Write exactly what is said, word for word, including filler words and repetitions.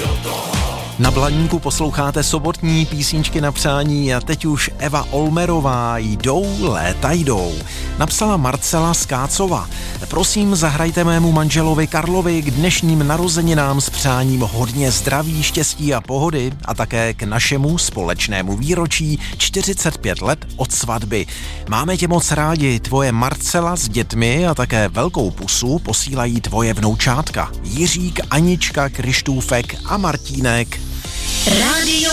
Na Blaníku posloucháte sobotní písničky na přání a teď už Eva Olmerová Jdou, léta jdou. Napsala Marcela Skácova. Prosím, zahrajte mému manželovi Karlovi k dnešním narozeninám s přáním hodně zdraví, štěstí a pohody a také k našemu společnému výročí čtyřicet pět let od svatby. Máme tě moc rádi, tvoje Marcela s dětmi a také velkou pusu posílají tvoje vnoučátka. Jiřík, Anička, Krištůfek a Martínek. Rádio